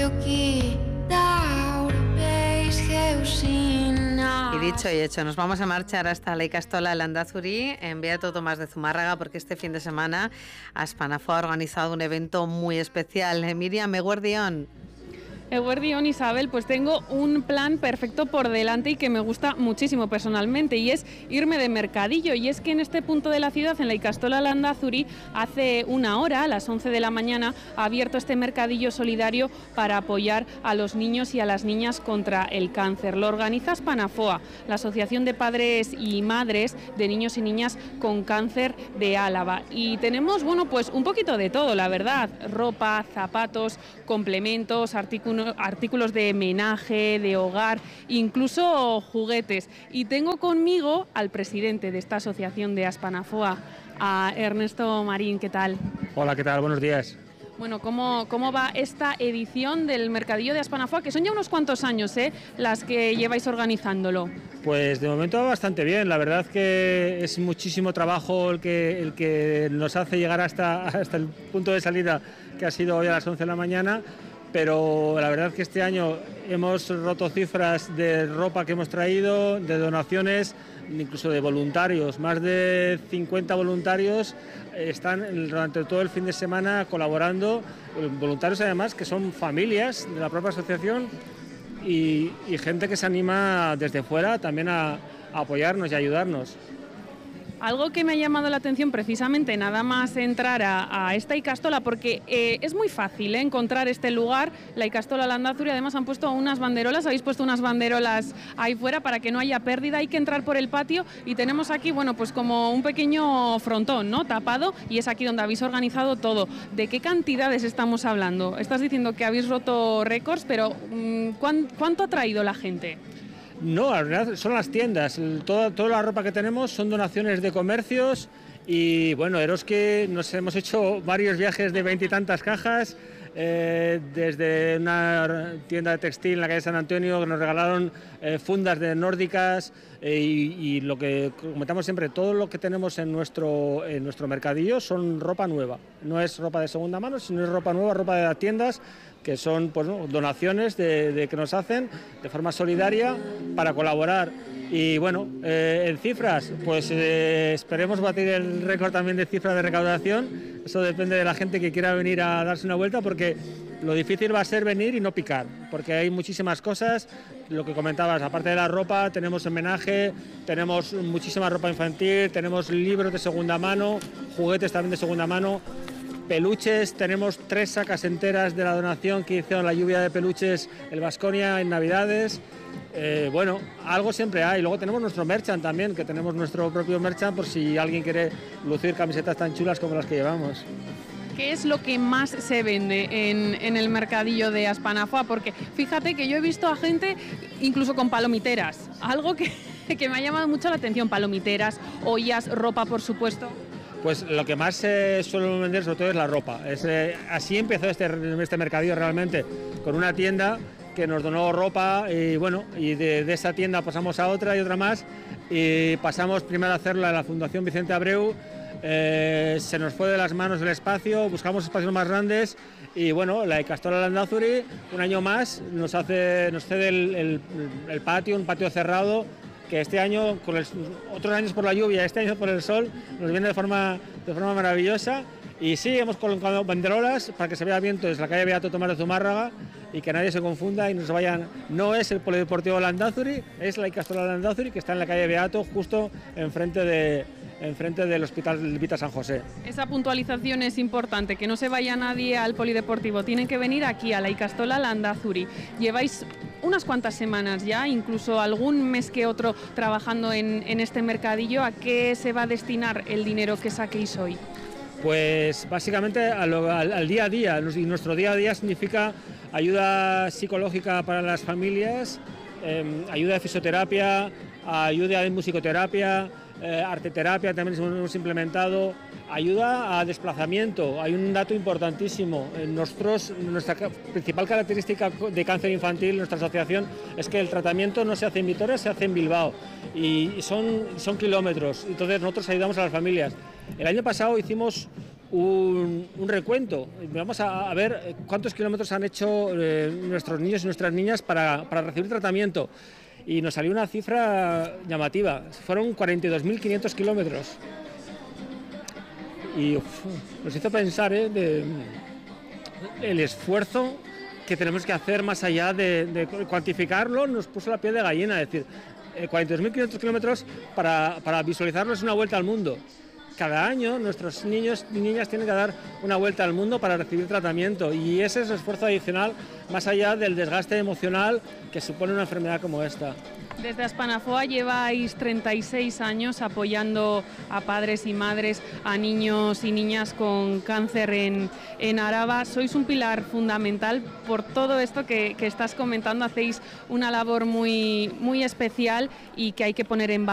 Y dicho y hecho, nos vamos a marchar hasta la Ikastola Landazuri en Beato Tomás de Zumárraga, porque este fin de semana Aspanafoa ha organizado un evento muy especial. Miriam, eguerdión. Eguerdión, Isabel, pues tengo un plan perfecto por delante y que me gusta muchísimo personalmente, y es irme de mercadillo. Y es que en este punto de la ciudad, en la Ikastola Landazuri, hace una hora, a las 11 de la mañana, ha abierto este mercadillo solidario para apoyar a los niños y a las niñas contra el cáncer. Lo organiza Aspanafoa, la Asociación de Padres y Madres de Niños y Niñas con Cáncer de Álava. Y tenemos, bueno, pues un poquito de todo, la verdad: ropa, zapatos, complementos, artículos de menaje, de hogar, incluso juguetes. Y tengo conmigo al presidente de esta asociación de Aspanafoa, a Ernesto Marín. ¿Qué tal? Hola, ¿qué tal? Buenos días. Bueno, ¿cómo va esta edición del Mercadillo de Aspanafoa? Que son ya unos cuantos años, las que lleváis organizándolo. Pues de momento va bastante bien. La verdad que es muchísimo trabajo el que nos hace llegar hasta el punto de salida, que ha sido hoy a las 11 de la mañana. Pero la verdad que este año hemos roto cifras de ropa que hemos traído, de donaciones, incluso de voluntarios. Más de 50 voluntarios están durante todo el fin de semana colaborando, voluntarios además que son familias de la propia asociación y gente que se anima desde fuera también a apoyarnos y a ayudarnos. Algo que me ha llamado la atención precisamente nada más entrar a esta Ikastola, porque es muy fácil encontrar este lugar, la Ikastola Landazuri. Además han puesto unas banderolas, habéis puesto unas banderolas ahí fuera para que no haya pérdida. Hay que entrar por el patio y tenemos aquí, bueno, pues como un pequeño frontón, ¿no?, tapado, y es aquí donde habéis organizado todo. ¿De qué cantidades estamos hablando? Estás diciendo que habéis roto récords, pero ¿cuánto ha traído la gente? No, la verdad son las tiendas. Toda la ropa que tenemos son donaciones de comercios y bueno, Eroski nos hemos hecho varios viajes de 20 y tantas cajas, desde una tienda de textil en la calle San Antonio que nos regalaron fundas de nórdicas y lo que comentamos siempre, todo lo que tenemos en nuestro mercadillo son ropa nueva. No es ropa de segunda mano, sino es ropa nueva, ropa de las tiendas, que son pues, donaciones que nos hacen de forma solidaria para colaborar. Y bueno, en cifras, pues esperemos batir el récord también de cifras de recaudación. Eso depende de la gente que quiera venir a darse una vuelta, porque lo difícil va a ser venir y no picar, porque hay muchísimas cosas. Lo que comentabas, aparte de la ropa, tenemos homenaje, tenemos muchísima ropa infantil, tenemos libros de segunda mano, juguetes también de segunda mano, peluches. Tenemos 3 sacas enteras de la donación que hicieron la lluvia de peluches el Baskonia en Navidades. Bueno, algo siempre hay. Luego tenemos nuestro merchant también, que tenemos nuestro propio merchant por si alguien quiere lucir camisetas tan chulas como las que llevamos. ¿Qué es lo que más se vende en el mercadillo de Aspanafoa? Porque fíjate que yo he visto a gente incluso con palomiteras, algo que me ha llamado mucho la atención: palomiteras, ollas, ropa, por supuesto. Pues lo que más suelen vender sobre todo es la ropa. Así empezó este mercadillo realmente, con una tienda que nos donó ropa y bueno, y de esa tienda pasamos a otra y otra más, y pasamos primero a hacerla en la Fundación Vicente Abreu. Se nos fue de las manos el espacio, buscamos espacios más grandes y bueno, la Ikastola Landazuri un año más nos cede el patio, un patio cerrado, que este año, con otros años por la lluvia, este año por el sol, nos viene de forma maravillosa. Y sí, hemos colocado banderolas para que se vea bien desde la calle Beato Tomás de Zumárraga y que nadie se confunda y no se vayan. No es el Polideportivo Landazuri, es la Ikastola Landazuri, que está en la calle Beato, justo enfrente del Hospital Vita San José. Esa puntualización es importante, que no se vaya nadie al Polideportivo, tienen que venir aquí a la Ikastola Landazuri. Lleváis unas cuantas semanas ya, incluso algún mes que otro, trabajando en este mercadillo. ¿A qué se va a destinar el dinero que saquéis hoy? Pues básicamente al día a día, y nuestro día a día significa ayuda psicológica para las familias, ayuda de fisioterapia, ayuda de musicoterapia, arteterapia también hemos implementado, ayuda a desplazamiento. Hay un dato importantísimo: nuestra principal característica de cáncer infantil, nuestra asociación, es que el tratamiento no se hace en Vitoria, se hace en Bilbao, y son kilómetros. Entonces nosotros ayudamos a las familias. El año pasado hicimos un recuento. Vamos a ver cuántos kilómetros han hecho nuestros niños y nuestras niñas para recibir tratamiento. Y nos salió una cifra llamativa. Fueron 42.500 kilómetros. Y nos hizo pensar el esfuerzo que tenemos que hacer más allá de cuantificarlo. Nos puso la piel de gallina, es decir, 42.500 kilómetros para visualizarlo es una vuelta al mundo. Cada año nuestros niños y niñas tienen que dar una vuelta al mundo para recibir tratamiento, y ese es el esfuerzo adicional más allá del desgaste emocional que supone una enfermedad como esta. Desde Aspanafoa lleváis 36 años apoyando a padres y madres, a niños y niñas con cáncer en Araba. Sois un pilar fundamental por todo esto que estás comentando. Hacéis una labor muy especial y que hay que poner en valor.